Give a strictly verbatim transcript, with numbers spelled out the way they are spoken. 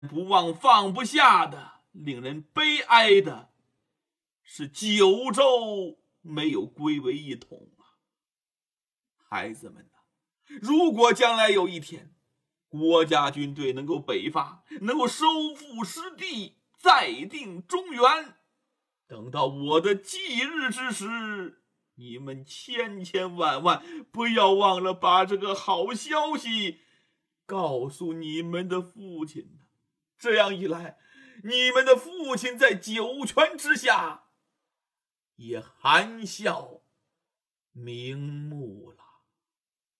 不忘放不下的，令人悲哀的是九州没有归为一统啊！孩子们啊，如果将来有一天国家军队能够北伐，能够收复失地，再定中原，等到我的忌日之时，你们千千万万不要忘了把这个好消息告诉你们的父亲。这样一来，你们的父亲在九泉之下也含笑瞑目了。